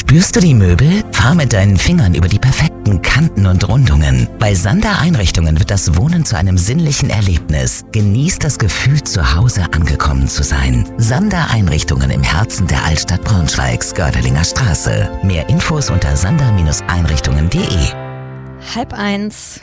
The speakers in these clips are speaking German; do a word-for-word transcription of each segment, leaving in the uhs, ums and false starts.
Spürst du die Möbel? Fahr mit deinen Fingern über die perfekten Kanten und Rundungen. Bei Sander Einrichtungen wird das Wohnen zu einem sinnlichen Erlebnis. Genieß das Gefühl, zu Hause angekommen zu sein. Sander Einrichtungen im Herzen der Altstadt Braunschweigs, Gördeling Straße. Mehr Infos unter sander Einrichtungen punkt de. Halb eins.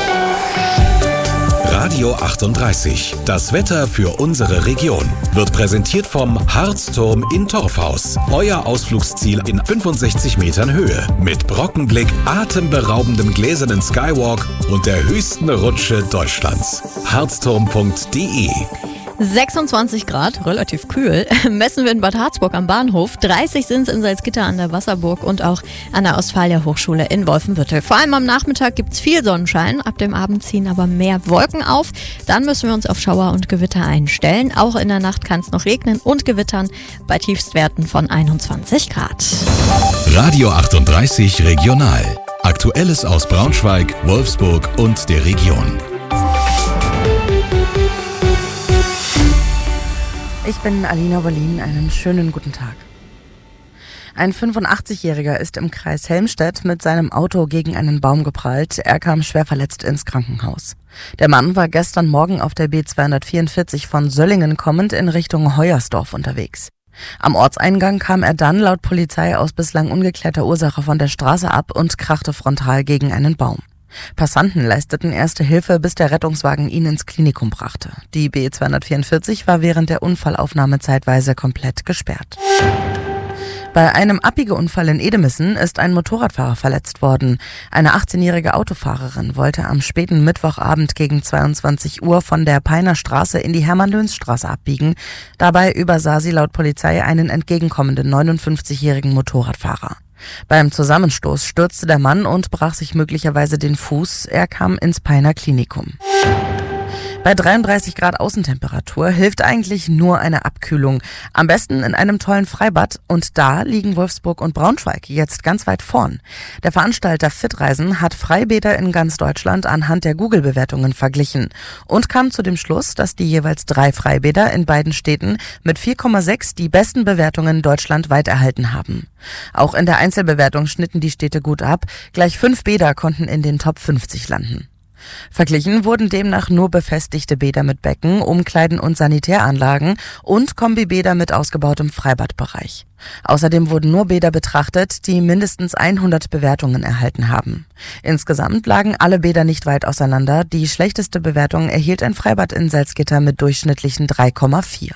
Radio achtunddreißig. Das Wetter für unsere Region wird präsentiert vom Harzturm in Torfhaus. Euer Ausflugsziel in fünfundsechzig Metern Höhe. Mit Brockenblick, atemberaubendem gläsernen Skywalk und der höchsten Rutsche Deutschlands. harzturm punkt de. sechsundzwanzig Grad, relativ kühl, messen wir in Bad Harzburg am Bahnhof. dreißig sind es in Salzgitter an der Wasserburg und auch an der Ostfalia-Hochschule in Wolfenbüttel. Vor allem am Nachmittag gibt es viel Sonnenschein, ab dem Abend ziehen aber mehr Wolken auf. Dann müssen wir uns auf Schauer und Gewitter einstellen. Auch in der Nacht kann es noch regnen und gewittern bei Tiefstwerten von einundzwanzig Grad. Radio achtunddreißig Regional. Aktuelles aus Braunschweig, Wolfsburg und der Region. Ich bin Alina Berlin, einen schönen guten Tag. Ein fünfundachtzigjähriger ist im Kreis Helmstedt mit seinem Auto gegen einen Baum geprallt. Er kam schwer verletzt ins Krankenhaus. Der Mann war gestern Morgen auf der B zweihundertvierundvierzig von Söllingen kommend in Richtung Heuersdorf unterwegs. Am Ortseingang kam er dann laut Polizei aus bislang ungeklärter Ursache von der Straße ab und krachte frontal gegen einen Baum. Passanten leisteten erste Hilfe, bis der Rettungswagen ihn ins Klinikum brachte. Die B zweihundertvierundvierzig war während der Unfallaufnahme zeitweise komplett gesperrt. Bei einem Abbiegeunfall in Edemissen ist ein Motorradfahrer verletzt worden. Eine achtzehnjährige Autofahrerin wollte am späten Mittwochabend gegen zweiundzwanzig Uhr von der Peiner Straße in die Hermann-Löns-Straße abbiegen. Dabei übersah sie laut Polizei einen entgegenkommenden neunundfünfzigjährigen Motorradfahrer. Beim Zusammenstoß stürzte der Mann und brach sich möglicherweise den Fuß. Er kam ins Peiner Klinikum. Bei dreiunddreißig Grad Außentemperatur hilft eigentlich nur eine Abkühlung. Am besten in einem tollen Freibad. Und da liegen Wolfsburg und Braunschweig jetzt ganz weit vorn. Der Veranstalter Fitreisen hat Freibäder in ganz Deutschland anhand der Google-Bewertungen verglichen und kam zu dem Schluss, dass die jeweils drei Freibäder in beiden Städten mit vier Komma sechs die besten Bewertungen deutschlandweit erhalten haben. Auch in der Einzelbewertung schnitten die Städte gut ab. Gleich fünf Bäder konnten in den Top fünfzig landen. Verglichen wurden demnach nur befestigte Bäder mit Becken, Umkleiden und Sanitäranlagen und Kombibäder mit ausgebautem Freibadbereich. Außerdem wurden nur Bäder betrachtet, die mindestens hundert Bewertungen erhalten haben. Insgesamt lagen alle Bäder nicht weit auseinander. Die schlechteste Bewertung erhielt ein Freibad in Salzgitter mit durchschnittlichen drei Komma vier.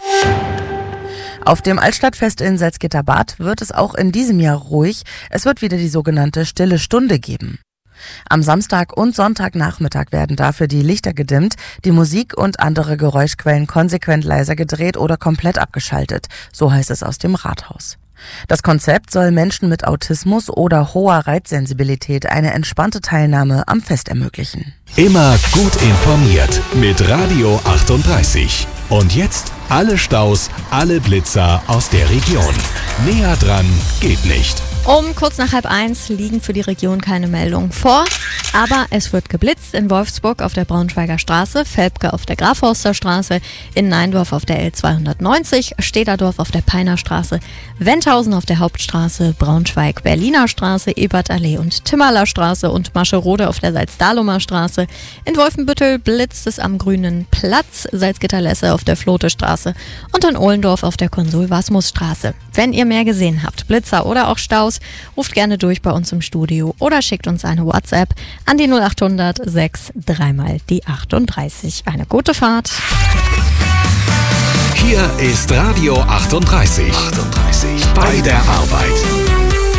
Auf dem Altstadtfest in Salzgitter-Bad wird es auch in diesem Jahr ruhig. Es wird wieder die sogenannte Stille Stunde geben. Am Samstag und Sonntagnachmittag werden dafür die Lichter gedimmt, die Musik und andere Geräuschquellen konsequent leiser gedreht oder komplett abgeschaltet, so heißt es aus dem Rathaus. Das Konzept soll Menschen mit Autismus oder hoher Reizsensibilität eine entspannte Teilnahme am Fest ermöglichen. Immer gut informiert mit Radio achtunddreißig. Und jetzt alle Staus, alle Blitzer aus der Region. Näher dran geht nicht. Um kurz nach halb eins liegen für die Region keine Meldungen vor, aber es wird geblitzt in Wolfsburg auf der Braunschweiger Straße, Velpke auf der Grafhorster Straße, in Neindorf auf der L zweihundertneunzig, Stederdorf auf der Peiner Straße, Wendhausen auf der Hauptstraße, Braunschweig Berliner Straße, Ebertallee und Timmerler Straße und Mascherode auf der Salzdahlumer Straße. In Wolfenbüttel blitzt es am Grünen Platz, Salzgitter-Lesse auf der Flote Straße und in Ohlendorf auf der Konsul-Wasmus Straße. Wenn ihr mehr gesehen habt, Blitzer oder auch Staus, ruft gerne durch bei uns im Studio oder schickt uns eine WhatsApp an die null acht hundert sechs drei mal die achtunddreißig. Eine gute Fahrt. Hier ist Radio achtunddreißig. achtunddreißig. Bei der Arbeit.